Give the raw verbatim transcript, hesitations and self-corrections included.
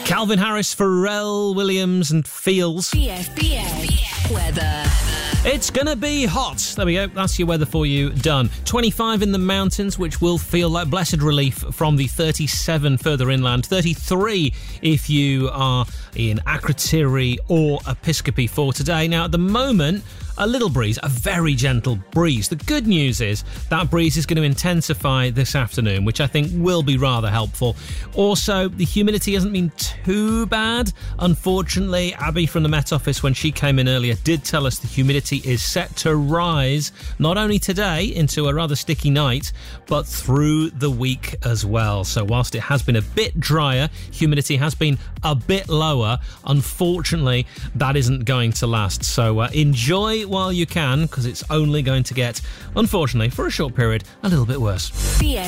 Calvin Harris, Pharrell Williams and Fields. B F B A weather. It's gonna be hot. There we go. That's your weather for you done. twenty-five in the mountains, which will feel like blessed relief from the thirty-seven further inland. thirty-three if you are in Akrotiri or Episcopi for today. Now, at the moment, a little breeze, a very gentle breeze. The good news is that breeze is going to intensify this afternoon, which I think will be rather helpful. Also, the humidity hasn't been too bad. Unfortunately, Abby from the Met Office, when she came in earlier, did tell us the humidity is set to rise not only today into a rather sticky night, but through the week as well. So whilst it has been a bit drier, humidity has been a bit lower. Unfortunately, that isn't going to last. So uh, enjoy while you can, because it's only going to get, unfortunately, for a short period, a little bit worse. B F